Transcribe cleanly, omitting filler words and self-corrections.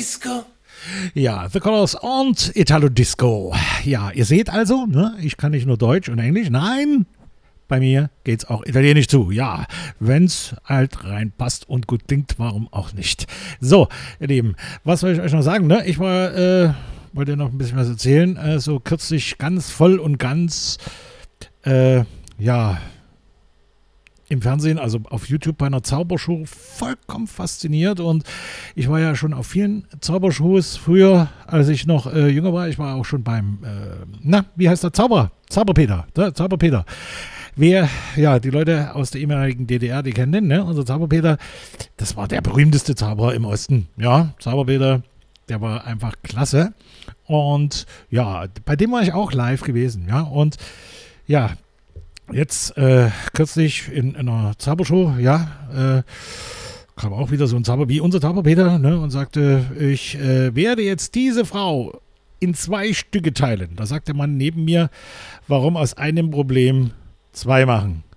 Ja, The Colors und Italo Disco. Ja, ihr seht also, ne, ich kann nicht nur Deutsch und Englisch, nein, bei mir geht's auch Italienisch zu. Ja, wenn's halt reinpasst und gut klingt, warum auch nicht. So, ihr Lieben, was soll ich euch noch sagen, ne? Ich wollte noch ein bisschen was erzählen, so kürzlich ganz voll und ganz, ja, im Fernsehen, also auf YouTube bei einer Zaubershow vollkommen fasziniert und ich war ja schon auf vielen Zaubershows früher, als ich noch jünger war. Ich war auch schon beim, wie heißt der? Zauberpeter. Zauberpeter. Die Leute aus der ehemaligen DDR, die kennen den, ne? Unser Zauberpeter, das war der berühmteste Zauberer im Osten. Ja, Zauberpeter, der war einfach klasse. Und ja, bei dem war ich auch live gewesen, ja. Und ja, jetzt kürzlich in einer Zaubershow, kam auch wieder so ein Zauber wie unser Zauberpeter, ne, und sagte, ich werde jetzt diese Frau in 2 Stücke teilen. Da sagt der Mann neben mir, warum aus einem Problem 2 machen.